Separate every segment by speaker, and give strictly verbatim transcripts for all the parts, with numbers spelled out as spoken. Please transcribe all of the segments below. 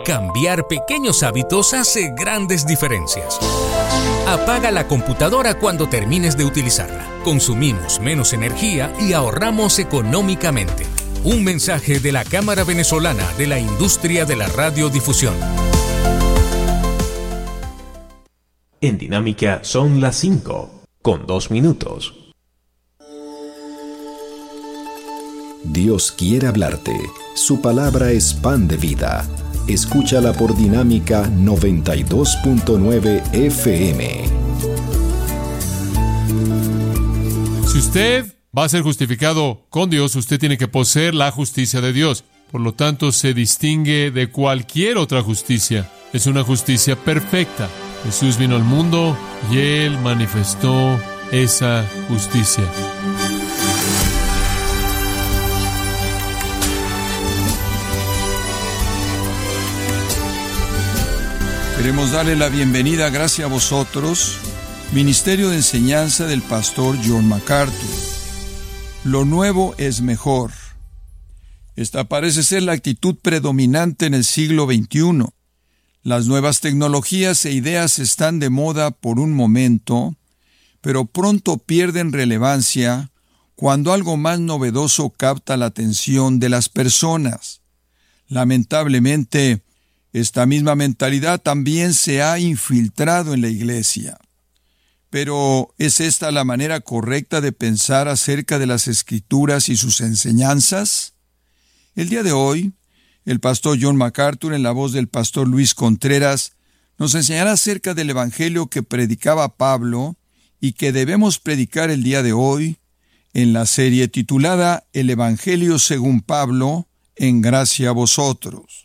Speaker 1: Cambiar pequeños hábitos hace grandes diferencias. Apaga la computadora cuando termines de utilizarla. Consumimos menos energía y ahorramos económicamente. Un mensaje de la Cámara Venezolana de la Industria de la Radiodifusión.
Speaker 2: En Dinámica son las cinco, con dos minutos.
Speaker 3: Dios quiere hablarte. Su palabra es pan de vida. Escúchala por Dinámica noventa y dos punto nueve F M.
Speaker 4: Si usted va a ser justificado con Dios, usted tiene que poseer la justicia de Dios. Por lo tanto, se distingue de cualquier otra justicia. Es una justicia perfecta. Jesús vino al mundo y Él manifestó esa justicia.
Speaker 5: Queremos darle la bienvenida, gracias a vosotros, Ministerio de Enseñanza del Pastor John MacArthur. Lo nuevo es mejor. Esta parece ser la actitud predominante en el siglo veintiuno. Las nuevas tecnologías e ideas están de moda por un momento, pero pronto pierden relevancia cuando algo más novedoso capta la atención de las personas. Lamentablemente, esta misma mentalidad también se ha infiltrado en la iglesia. Pero, ¿es esta la manera correcta de pensar acerca de las Escrituras y sus enseñanzas? El día de hoy, el pastor John MacArthur, en la voz del pastor Luis Contreras, nos enseñará acerca del Evangelio que predicaba Pablo y que debemos predicar el día de hoy en la serie titulada El Evangelio según Pablo, en gracia a vosotros.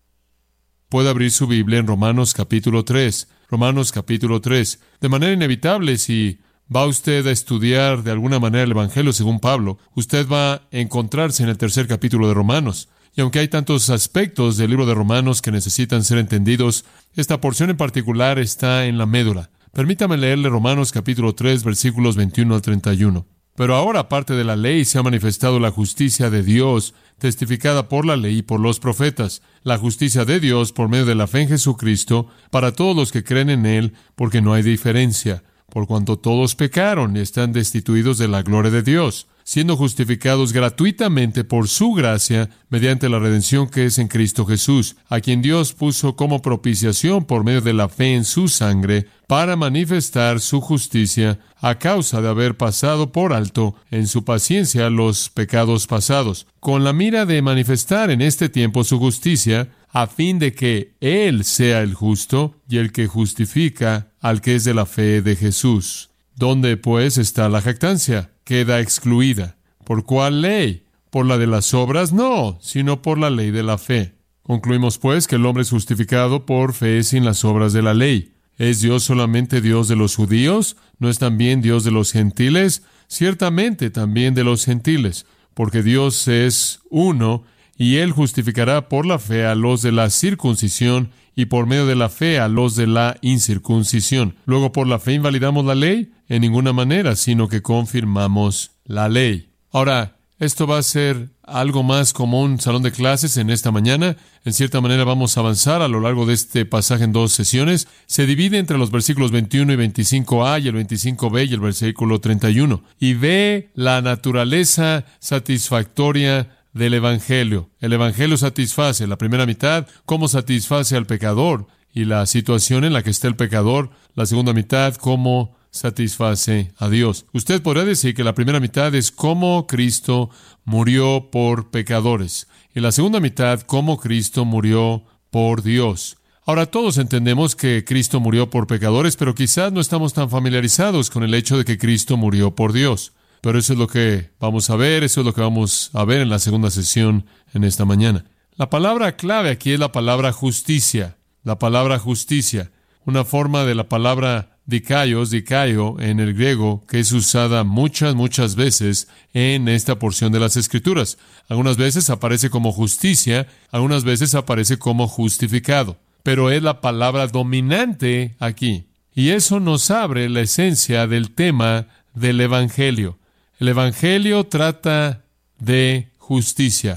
Speaker 4: Puede abrir su Biblia en Romanos capítulo tres. Romanos capítulo tres. De manera inevitable, si va usted a estudiar de alguna manera el Evangelio según Pablo, usted va a encontrarse en el tercer capítulo de Romanos. Y aunque hay tantos aspectos del libro de Romanos que necesitan ser entendidos, esta porción en particular está en la médula. Permítame leerle Romanos capítulo tres, versículos veintiuno al treinta y uno. Pero ahora, aparte de la ley, se ha manifestado la justicia de Dios, testificada por la ley y por los profetas, la justicia de Dios por medio de la fe en Jesucristo, para todos los que creen en Él, porque no hay diferencia, por cuanto todos pecaron y están destituidos de la gloria de Dios, siendo justificados gratuitamente por su gracia, mediante la redención que es en Cristo Jesús, a quien Dios puso como propiciación por medio de la fe en su sangre, para manifestar su justicia, a causa de haber pasado por alto en su paciencia los pecados pasados, con la mira de manifestar en este tiempo su justicia, a fin de que Él sea el justo y el que justifica al que es de la fe de Jesús. ¿Dónde, pues, está la jactancia? Queda excluida. ¿Por cuál ley? ¿Por la de las obras? No, sino por la ley de la fe. Concluimos, pues, que el hombre es justificado por fe sin las obras de la ley. ¿Es Dios solamente Dios de los judíos? ¿No es también Dios de los gentiles? Ciertamente también de los gentiles, porque Dios es uno, y Él justificará por la fe a los de la circuncisión, y por medio de la fe a los de la incircuncisión. Luego, ¿por la fe invalidamos la ley? En ninguna manera, sino que confirmamos la ley. Ahora, esto va a ser algo más como un salón de clases en esta mañana. En cierta manera vamos a avanzar a lo largo de este pasaje en dos sesiones. Se divide entre los versículos veintiuno y veinticinco a y el veinticinco b y el versículo treinta y uno. Y ve la naturaleza satisfactoria del Evangelio. El Evangelio satisface la primera mitad, cómo satisface al pecador y la situación en la que está el pecador. La segunda mitad, cómo satisface a Dios. Usted podría decir que la primera mitad es cómo Cristo murió por pecadores y la segunda mitad cómo Cristo murió por Dios. Ahora, todos entendemos que Cristo murió por pecadores, pero quizás no estamos tan familiarizados con el hecho de que Cristo murió por Dios. Pero eso es lo que vamos a ver, eso es lo que vamos a ver en la segunda sesión en esta mañana. La palabra clave aquí es la palabra justicia. La palabra justicia, una forma de la palabra dikaios, dikaio en el griego, que es usada muchas, muchas veces en esta porción de las Escrituras. Algunas veces aparece como justicia, algunas veces aparece como justificado. Pero es la palabra dominante aquí. Y eso nos abre la esencia del tema del Evangelio. El Evangelio trata de justicia.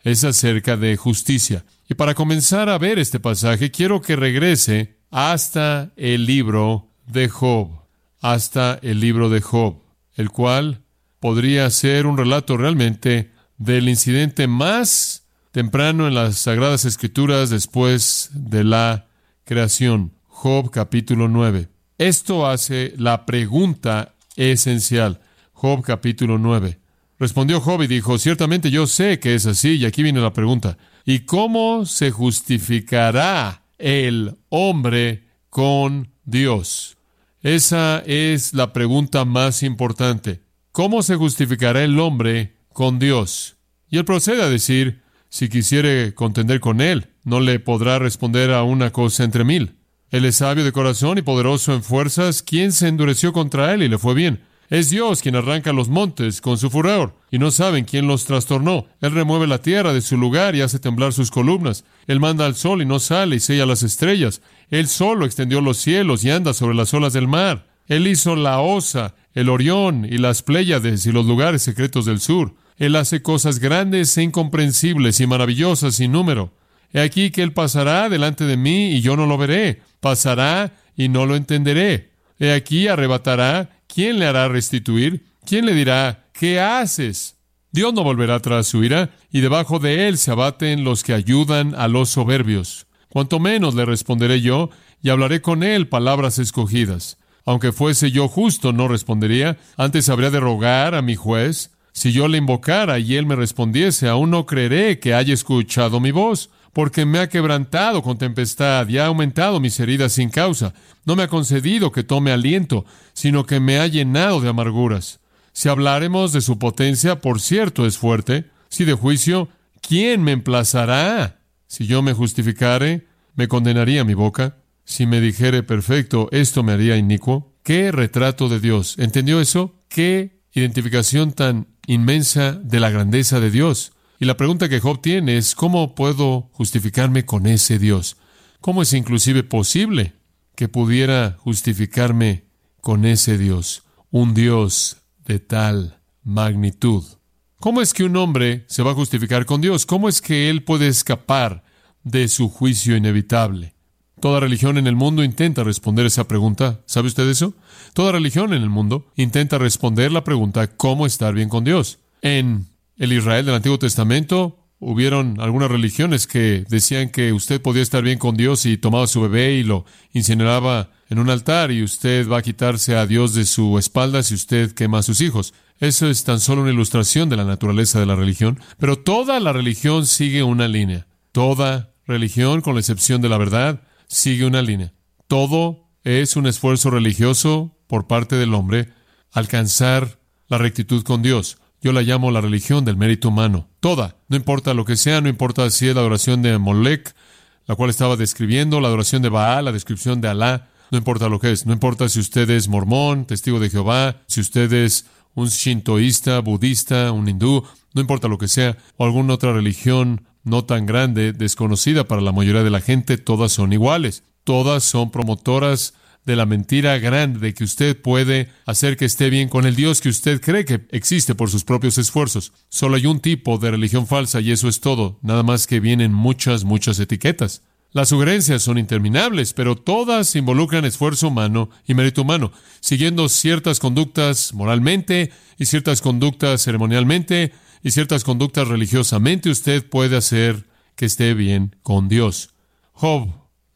Speaker 4: Es acerca de justicia. Y para comenzar a ver este pasaje, quiero que regrese hasta el libro de Job, hasta el libro de Job, el cual podría ser un relato realmente del incidente más temprano en las Sagradas Escrituras después de la creación. Job capítulo nueve. Esto hace la pregunta esencial. Job capítulo nueve. Respondió Job y dijo, ciertamente yo sé que es así, y aquí viene la pregunta. ¿Y cómo se justificará el hombre con Dios? Esa es la pregunta más importante. ¿Cómo se justificará el hombre con Dios? Y él procede a decir, si quisiere contender con él, no le podrá responder a una cosa entre mil. Él es sabio de corazón y poderoso en fuerzas. ¿Quién se endureció contra él y le fue bien? Es Dios quien arranca los montes con su furor, y no saben quién los trastornó. Él remueve la tierra de su lugar y hace temblar sus columnas. Él manda al sol y no sale y sella las estrellas. Él solo extendió los cielos y anda sobre las olas del mar. Él hizo la Osa, el Orión y las Pléyades y los lugares secretos del sur. Él hace cosas grandes e incomprensibles y maravillosas sin número. He aquí que Él pasará delante de mí y yo no lo veré. Pasará y no lo entenderé. He aquí arrebatará. ¿Quién le hará restituir? ¿Quién le dirá, ¿qué haces? Dios no volverá tras su ira, y debajo de Él se abaten los que ayudan a los soberbios. Cuanto menos le responderé yo, y hablaré con Él palabras escogidas. Aunque fuese yo justo, no respondería. Antes habría de rogar a mi juez. Si yo le invocara y Él me respondiese, aún no creeré que haya escuchado mi voz, porque me ha quebrantado con tempestad y ha aumentado mis heridas sin causa. No me ha concedido que tome aliento, sino que me ha llenado de amarguras. Si hablaremos de su potencia, por cierto es fuerte. Si de juicio, ¿quién me emplazará? Si yo me justificare, me condenaría mi boca. Si me dijere perfecto, esto me haría inicuo. ¡Qué retrato de Dios! ¿Entendió eso? ¡Qué identificación tan inmensa de la grandeza de Dios! Y la pregunta que Job tiene es, ¿cómo puedo justificarme con ese Dios? ¿Cómo es inclusive posible que pudiera justificarme con ese Dios? Un Dios de tal magnitud. ¿Cómo es que un hombre se va a justificar con Dios? ¿Cómo es que él puede escapar de su juicio inevitable? Toda religión en el mundo intenta responder esa pregunta. ¿Sabe usted eso? Toda religión en el mundo intenta responder la pregunta, ¿cómo estar bien con Dios? En el Israel del Antiguo Testamento, hubieron algunas religiones que decían que usted podía estar bien con Dios si tomaba a su bebé y lo incineraba en un altar, y usted va a quitarse a Dios de su espalda si usted quema a sus hijos. Eso es tan solo una ilustración de la naturaleza de la religión, pero toda la religión sigue una línea. Toda religión, con la excepción de la verdad, sigue una línea. Todo es un esfuerzo religioso por parte del hombre alcanzar la rectitud con Dios. Yo la llamo la religión del mérito humano. Toda. No importa lo que sea, no importa si es la adoración de Molec, la cual estaba describiendo, la adoración de Baal, la descripción de Alá. No importa lo que es. No importa si usted es mormón, testigo de Jehová, si usted es un shintoísta, budista, un hindú, no importa lo que sea, o alguna otra religión no tan grande, desconocida para la mayoría de la gente, todas son iguales. Todas son promotoras de la mentira grande de que usted puede hacer que esté bien con el Dios que usted cree que existe por sus propios esfuerzos. Solo hay un tipo de religión falsa y eso es todo, nada más que vienen muchas, muchas etiquetas. Las sugerencias son interminables, pero todas involucran esfuerzo humano y mérito humano, siguiendo ciertas conductas moralmente y ciertas conductas ceremonialmente y ciertas conductas religiosamente. Usted puede hacer que esté bien con Dios. Job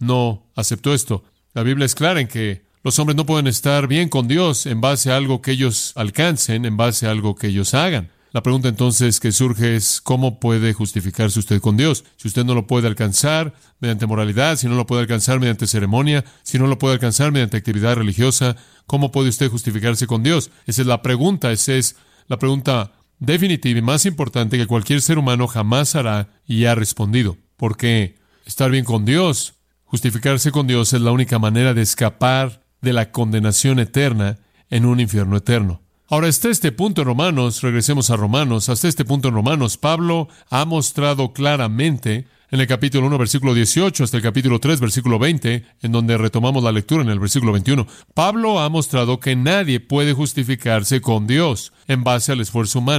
Speaker 4: no aceptó esto. La Biblia es clara en que los hombres no pueden estar bien con Dios en base a algo que ellos alcancen, en base a algo que ellos hagan. La pregunta entonces que surge es, ¿cómo puede justificarse usted con Dios? Si usted no lo puede alcanzar mediante moralidad, si no lo puede alcanzar mediante ceremonia, si no lo puede alcanzar mediante actividad religiosa, ¿cómo puede usted justificarse con Dios? Esa es la pregunta, esa es la pregunta definitiva y más importante que cualquier ser humano jamás hará y ha respondido. Porque estar bien con Dios, justificarse con Dios es la única manera de escapar de la condenación eterna en un infierno eterno. Ahora, hasta este punto en Romanos, regresemos a Romanos, hasta este punto en Romanos, Pablo ha mostrado claramente en el capítulo uno, versículo dieciocho, hasta el capítulo tres, versículo veinte, en donde retomamos la lectura en el versículo veintiuno. Pablo ha mostrado que nadie puede justificarse con Dios en base al esfuerzo humano.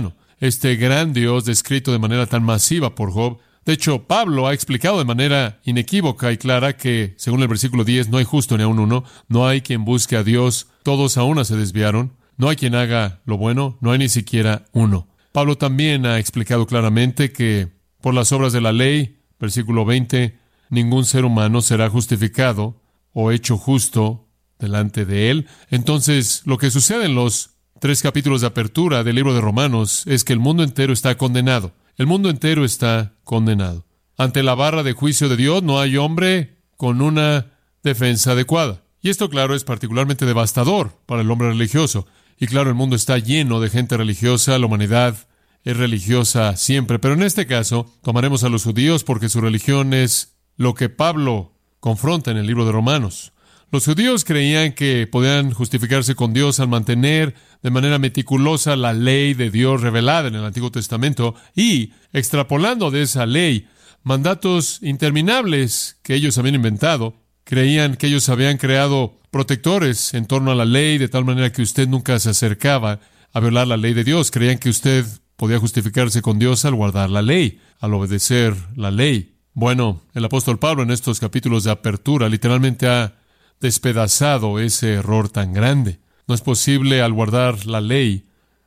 Speaker 4: este gran Dios descrito de manera tan masiva por Job. De hecho, Pablo ha explicado de manera inequívoca y clara que, según el versículo diez, no hay justo ni aun uno, no hay quien busque a Dios, todos a una se desviaron, no hay quien haga lo bueno, no hay ni siquiera uno. Pablo también ha explicado claramente que por las obras de la ley, versículo veinte, ningún ser humano será justificado o hecho justo delante de él. Entonces, lo que sucede en los tres capítulos de apertura del libro de Romanos es que el mundo entero está condenado. El mundo entero está condenado. Ante la barra de juicio de Dios no hay hombre con una defensa adecuada. Y esto, claro, es particularmente devastador para el hombre religioso. Y claro, el mundo está lleno de gente religiosa, la humanidad es religiosa siempre. Pero en este caso, tomaremos a los judíos porque su religión es lo que Pablo confronta en el libro de Romanos. Los judíos creían que podían justificarse con Dios al mantener de manera meticulosa la ley de Dios revelada en el Antiguo Testamento y, extrapolando de esa ley, mandatos interminables que ellos habían inventado. Creían que ellos habían creado protectores en torno a la ley, de tal manera que usted nunca se acercaba a violar la ley de Dios. Creían que usted podía justificarse con Dios al guardar la ley, al obedecer la ley. Bueno, el apóstol Pablo en estos capítulos de apertura literalmente ha despedazado ese error tan grande. No es posible al guardar la ley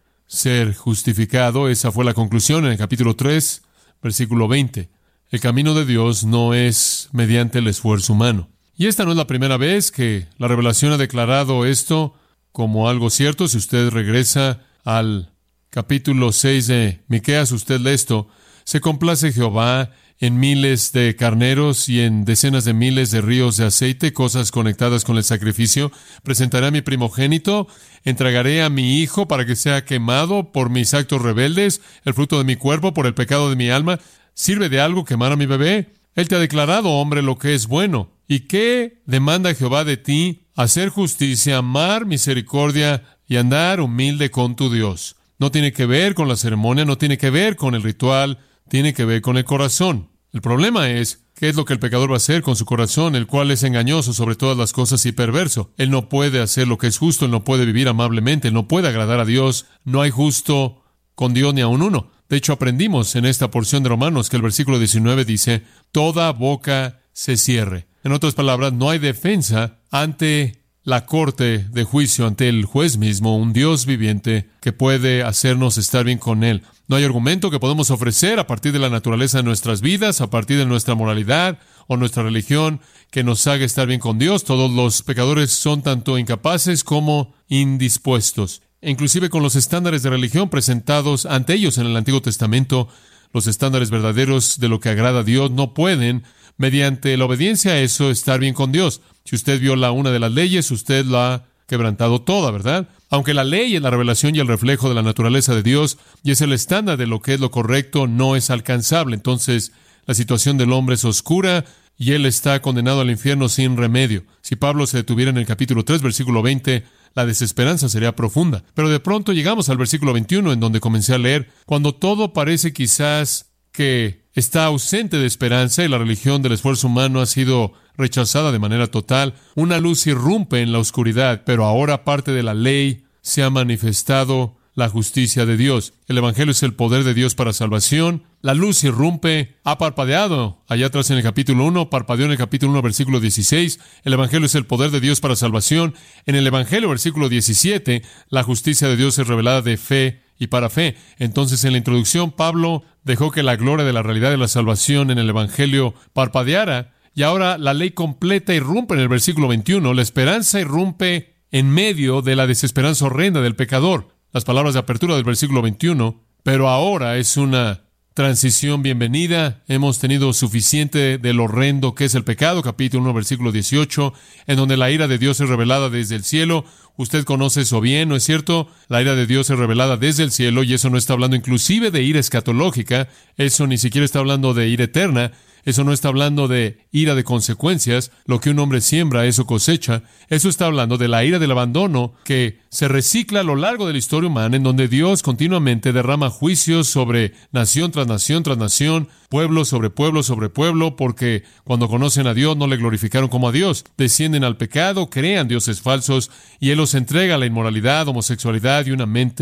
Speaker 4: ser justificado. Esa fue la conclusión en el capítulo tres, versículo veinte. El camino de Dios no es mediante el esfuerzo humano. Y esta no es la primera vez que la revelación ha declarado esto como algo cierto. Si usted regresa al capítulo seis de Miqueas, usted lee esto: se complace Jehová en miles de carneros y en decenas de miles de ríos de aceite, cosas conectadas con el sacrificio. Presentaré a mi primogénito, entregaré a mi hijo para que sea quemado por mis actos rebeldes, el fruto de mi cuerpo por el pecado de mi alma. ¿Sirve de algo quemar a mi bebé? Él te ha declarado, hombre, lo que es bueno. ¿Y qué demanda Jehová de ti? Hacer justicia, amar misericordia y andar humilde con tu Dios. No tiene que ver con la ceremonia, no tiene que ver con el ritual, tiene que ver con el corazón. El problema es, ¿qué es lo que el pecador va a hacer con su corazón, el cual es engañoso sobre todas las cosas y perverso? Él no puede hacer lo que es justo, él no puede vivir amablemente, él no puede agradar a Dios. No hay justo con Dios ni aun uno. De hecho, aprendimos en esta porción de Romanos que el versículo diecinueve dice, toda boca se cierre. En otras palabras, no hay defensa ante la corte de juicio, ante el juez mismo, un Dios viviente que puede hacernos estar bien con Él. No hay argumento que podemos ofrecer a partir de la naturaleza de nuestras vidas, a partir de nuestra moralidad o nuestra religión, que nos haga estar bien con Dios. Todos los pecadores son tanto incapaces como indispuestos. E inclusive con los estándares de religión presentados ante ellos en el Antiguo Testamento, los estándares verdaderos de lo que agrada a Dios no pueden, mediante la obediencia a eso, estar bien con Dios. Si usted viola una de las leyes, usted la ha quebrantado toda, ¿verdad? Aunque la ley es la revelación y el reflejo de la naturaleza de Dios y es el estándar de lo que es lo correcto, no es alcanzable. Entonces, la situación del hombre es oscura y él está condenado al infierno sin remedio. Si Pablo se detuviera en el capítulo tres, versículo veinte, la desesperanza sería profunda. Pero de pronto llegamos al versículo veintiuno, en donde comencé a leer, cuando todo parece quizás que está ausente de esperanza y la religión del esfuerzo humano ha sido rechazada de manera total, una luz irrumpe en la oscuridad, pero ahora parte de la ley se ha manifestado la justicia de Dios. El Evangelio es el poder de Dios para salvación. La luz irrumpe, ha parpadeado allá atrás en el capítulo uno, parpadeó en el capítulo uno, versículo dieciséis. El Evangelio es el poder de Dios para salvación. En el Evangelio, versículo diecisiete, la justicia de Dios es revelada de fe y para fe. Entonces, en la introducción, Pablo dejó que la gloria de la realidad de la salvación en el Evangelio parpadeara, y ahora la ley completa irrumpe en el versículo veintiuno. La esperanza irrumpe en medio de la desesperanza horrenda del pecador. Las palabras de apertura del versículo veintiuno, pero ahora es una transición bienvenida. Hemos tenido suficiente del horrendo que es el pecado, capítulo uno, versículo dieciocho, en donde la ira de Dios es revelada desde el cielo. Usted conoce eso bien, ¿no es cierto? La ira de Dios es revelada desde el cielo, y eso no está hablando inclusive de ira escatológica, eso ni siquiera está hablando de ira eterna. Eso no está hablando de ira de consecuencias. Lo que un hombre siembra, eso cosecha. Eso está hablando de la ira del abandono que se recicla a lo largo de la historia humana, en donde Dios continuamente derrama juicios sobre nación tras nación tras nación, pueblo sobre pueblo sobre pueblo, porque cuando conocen a Dios no le glorificaron como a Dios. Descienden al pecado, crean dioses falsos, y Él los entrega a la inmoralidad, homosexualidad y una mente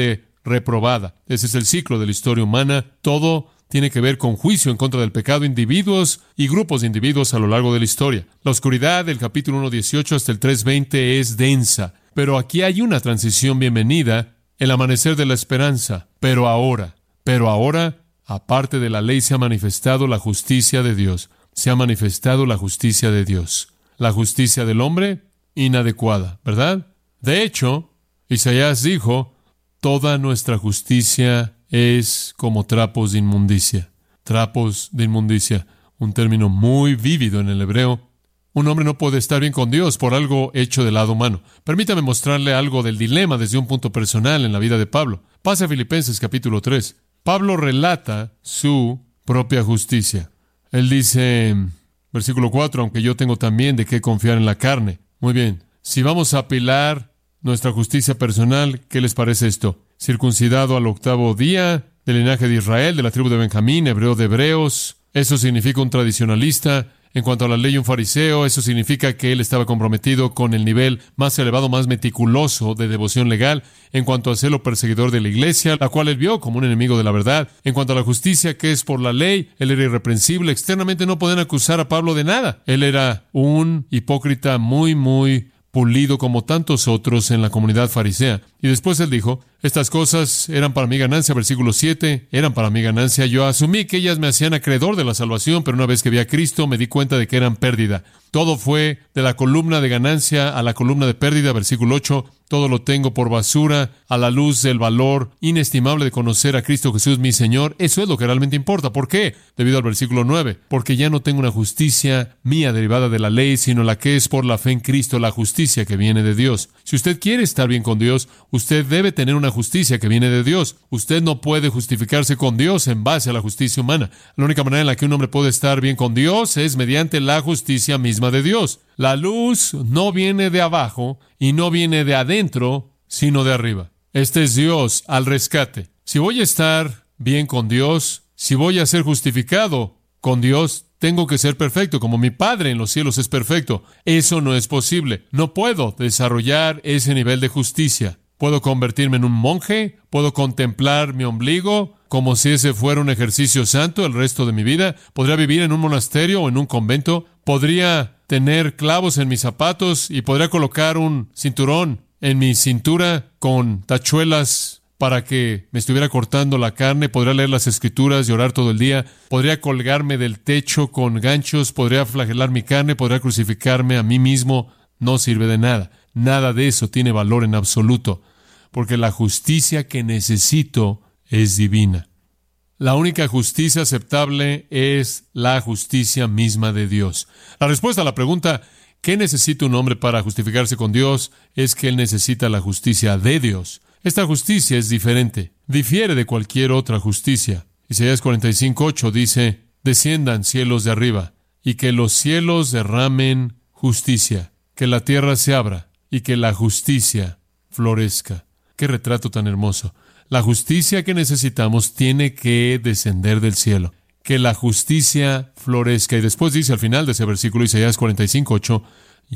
Speaker 4: reprobada. Ese es el ciclo de la historia humana. Todo tiene que ver con juicio en contra del pecado, individuos y grupos de individuos a lo largo de la historia. La oscuridad del capítulo uno dieciocho hasta el tres veinte es densa, pero aquí hay una transición bienvenida, el amanecer de la esperanza. Pero ahora, pero ahora, aparte de la ley se ha manifestado la justicia de Dios. Se ha manifestado la justicia de Dios. La justicia del hombre, inadecuada, ¿verdad? De hecho, Isaías dijo, toda nuestra justicia es como trapos de inmundicia. Trapos de inmundicia, un término muy vívido en el hebreo. Un hombre no puede estar bien con Dios por algo hecho del lado humano. Permítame mostrarle algo del dilema desde un punto personal en la vida de Pablo. Pase a Filipenses capítulo tres. Pablo relata su propia justicia. Él dice, versículo cuatro, aunque yo tengo también de qué confiar en la carne. Muy bien, si vamos a apilar nuestra justicia personal, ¿qué les parece esto? Circuncidado al octavo día, del linaje de Israel, de la tribu de Benjamín, hebreo de hebreos. Eso significa un tradicionalista. En cuanto a la ley, un fariseo. Eso significa que él estaba comprometido con el nivel más elevado, más meticuloso de devoción legal. En cuanto a celo perseguidor de la iglesia, la cual él vio como un enemigo de la verdad. En cuanto a la justicia que es por la ley, él era irreprensible. Externamente no podían acusar a Pablo de nada. Él era un hipócrita muy, muy pulido como tantos otros en la comunidad farisea. Y después él dijo, estas cosas eran para mi ganancia, versículo siete, eran para mi ganancia. Yo asumí que ellas me hacían acreedor de la salvación, pero una vez que vi a Cristo me di cuenta de que eran pérdida. Todo fue de la columna de ganancia a la columna de pérdida, versículo ocho. Todo lo tengo por basura a la luz del valor inestimable de conocer a Cristo Jesús, mi Señor. Eso es lo que realmente importa. ¿Por qué? Debido al versículo nueve. Porque ya no tengo una justicia mía derivada de la ley, sino la que es por la fe en Cristo, la justicia que viene de Dios. Si usted quiere estar bien con Dios, usted debe tener una justicia que viene de Dios. Usted no puede justificarse con Dios en base a la justicia humana. La única manera en la que un hombre puede estar bien con Dios es mediante la justicia misma de Dios. La luz no viene de abajo y no viene de adentro, sino de arriba. Este es Dios al rescate. Si voy a estar bien con Dios, si voy a ser justificado con Dios, tengo que ser perfecto, como mi Padre en los cielos es perfecto. Eso no es posible. No puedo desarrollar ese nivel de justicia. Puedo convertirme en un monje, puedo contemplar mi ombligo como si ese fuera un ejercicio santo el resto de mi vida. Podría vivir en un monasterio o en un convento. Podría tener clavos en mis zapatos y podría colocar un cinturón en mi cintura con tachuelas para que me estuviera cortando la carne. Podría leer las Escrituras y orar todo el día. Podría colgarme del techo con ganchos. Podría flagelar mi carne. Podría crucificarme a mí mismo. No sirve de nada. Nada de eso tiene valor en absoluto, porque la justicia que necesito es divina. La única justicia aceptable es la justicia misma de Dios. La respuesta a la pregunta, ¿qué necesita un hombre para justificarse con Dios? Es que él necesita la justicia de Dios. Esta justicia es diferente, difiere de cualquier otra justicia. Isaías cuarenta y cinco, ocho dice, desciendan cielos de arriba, y que los cielos derramen justicia, que la tierra se abra, y que la justicia florezca. ¡Qué retrato tan hermoso! La justicia que necesitamos tiene que descender del cielo. Que la justicia florezca. Y después dice al final de ese versículo, Isaías cuarenta y cinco, ocho,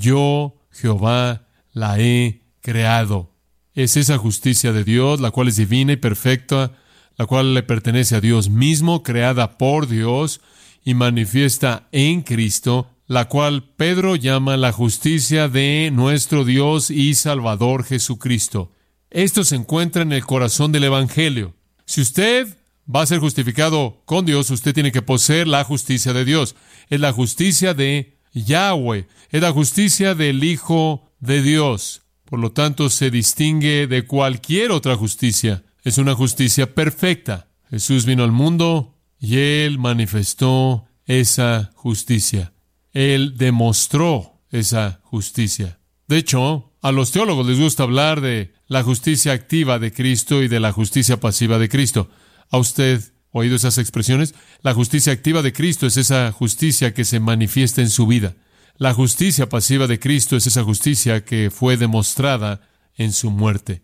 Speaker 4: yo, Jehová, la he creado. Es esa justicia de Dios, la cual es divina y perfecta, la cual le pertenece a Dios mismo, creada por Dios y manifiesta en Cristo, la cual Pedro llama la justicia de nuestro Dios y Salvador Jesucristo. Esto se encuentra en el corazón del Evangelio. Si usted va a ser justificado con Dios, usted tiene que poseer la justicia de Dios. Es la justicia de Yahweh, es la justicia del Hijo de Dios. Por lo tanto, se distingue de cualquier otra justicia. Es una justicia perfecta. Jesús vino al mundo y Él manifestó esa justicia. Él demostró esa justicia. De hecho, a los teólogos les gusta hablar de la justicia activa de Cristo y de la justicia pasiva de Cristo. ¿Ha usted oído esas expresiones? La justicia activa de Cristo es esa justicia que se manifiesta en su vida. La justicia pasiva de Cristo es esa justicia que fue demostrada en su muerte.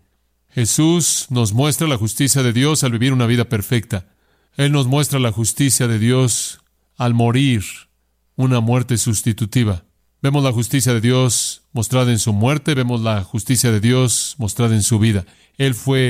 Speaker 4: Jesús nos muestra la justicia de Dios al vivir una vida perfecta. Él nos muestra la justicia de Dios al morir una muerte sustitutiva. Vemos la justicia de Dios mostrada en su muerte, vemos la justicia de Dios mostrada en su vida. Él fue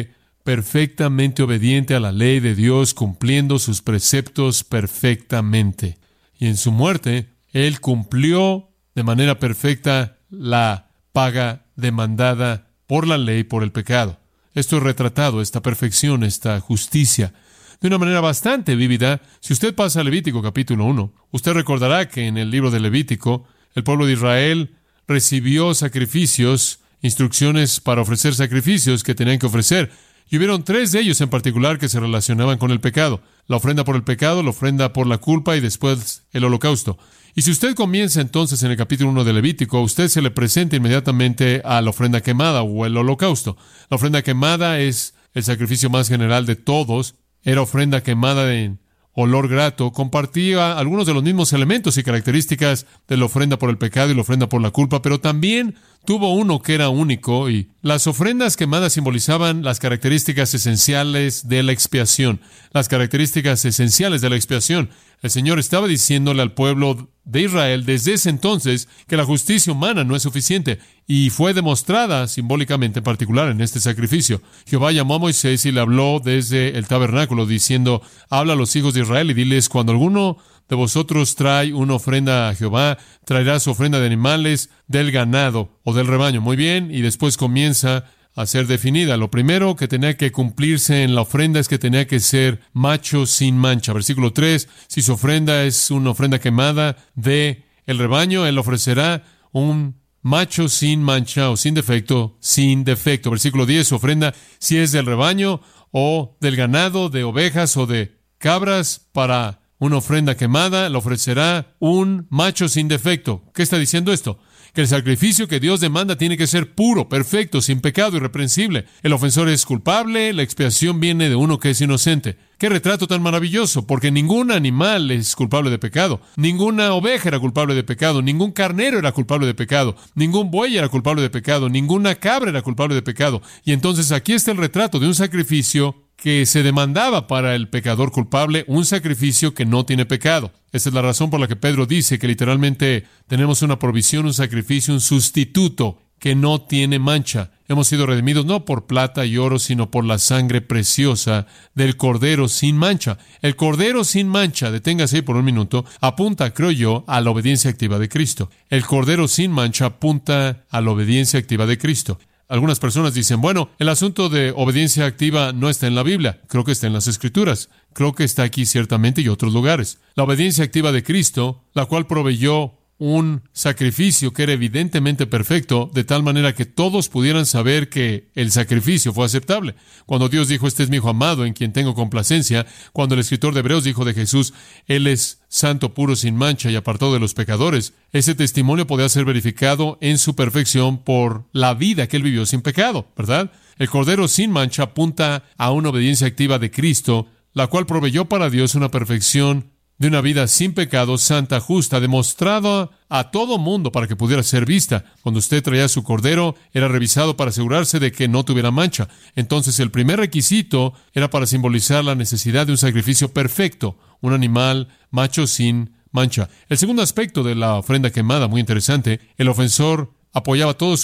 Speaker 4: perfectamente obediente a la ley de Dios, cumpliendo sus preceptos perfectamente. Y en su muerte, Él cumplió de manera perfecta la paga demandada por la ley, por el pecado. Esto es retratado, esta perfección, esta justicia, de una manera bastante vívida. Si usted pasa a Levítico capítulo uno, usted recordará que en el libro de Levítico, el pueblo de Israel recibió sacrificios, instrucciones para ofrecer sacrificios que tenían que ofrecer. Y hubieron tres de ellos en particular que se relacionaban con el pecado. La ofrenda por el pecado, la ofrenda por la culpa y después el holocausto. Y si usted comienza entonces en el capítulo uno de Levítico, usted se le presenta inmediatamente a la ofrenda quemada o el holocausto. La ofrenda quemada es el sacrificio más general de todos. Era ofrenda quemada de olor grato. Compartía algunos de los mismos elementos y características de la ofrenda por el pecado y la ofrenda por la culpa, pero también tuvo uno que era único, y las ofrendas quemadas simbolizaban las características esenciales de la expiación. Las características esenciales de la expiación. El Señor estaba diciéndole al pueblo de Israel desde ese entonces que la justicia humana no es suficiente, y fue demostrada simbólicamente en particular en este sacrificio. Jehová llamó a Moisés y le habló desde el tabernáculo diciendo: habla a los hijos de Israel y diles, cuando alguno de vosotros trae una ofrenda a Jehová, traerá su ofrenda de animales del ganado o del rebaño. Muy bien, y después comienza a ser definida. Lo primero que tenía que cumplirse en la ofrenda es que tenía que ser macho sin mancha. Versículo tres, si su ofrenda es una ofrenda quemada de el rebaño, él ofrecerá un macho sin mancha o sin defecto, sin defecto. Versículo diez, su ofrenda, si es del rebaño o del ganado, de ovejas o de cabras, para una ofrenda quemada, le ofrecerá un macho sin defecto. ¿Qué está diciendo esto? Que el sacrificio que Dios demanda tiene que ser puro, perfecto, sin pecado, irreprensible. El ofensor es culpable, la expiación viene de uno que es inocente. ¡Qué retrato tan maravilloso! Porque ningún animal es culpable de pecado. Ninguna oveja era culpable de pecado. Ningún carnero era culpable de pecado. Ningún buey era culpable de pecado. Ninguna cabra era culpable de pecado. Y entonces aquí está el retrato de un sacrificio que se demandaba para el pecador culpable, un sacrificio que no tiene pecado. Esa es la razón por la que Pedro dice que literalmente tenemos una provisión, un sacrificio, un sustituto que no tiene mancha. Hemos sido redimidos no por plata y oro, sino por la sangre preciosa del Cordero sin mancha. El Cordero sin mancha, deténgase ahí por un minuto, apunta, creo yo, a la obediencia activa de Cristo. El Cordero sin mancha apunta a la obediencia activa de Cristo. Algunas personas dicen, bueno, el asunto de obediencia activa no está en la Biblia. Creo que está en las Escrituras. Creo que está aquí ciertamente y otros lugares. La obediencia activa de Cristo, la cual proveyó un sacrificio que era evidentemente perfecto, de tal manera que todos pudieran saber que el sacrificio fue aceptable. Cuando Dios dijo, este es mi hijo amado, en quien tengo complacencia, cuando el escritor de Hebreos dijo de Jesús, Él es santo, puro, sin mancha y apartado de los pecadores, ese testimonio podía ser verificado en su perfección por la vida que Él vivió sin pecado, ¿verdad? El Cordero sin mancha apunta a una obediencia activa de Cristo, la cual proveyó para Dios una perfección de una vida sin pecado, santa, justa, demostrada a todo mundo para que pudiera ser vista. Cuando usted traía su cordero, era revisado para asegurarse de que no tuviera mancha. Entonces, el primer requisito era para simbolizar la necesidad de un sacrificio perfecto, un animal macho sin mancha. El segundo aspecto de la ofrenda quemada, muy interesante, el ofensor apoyaba todo su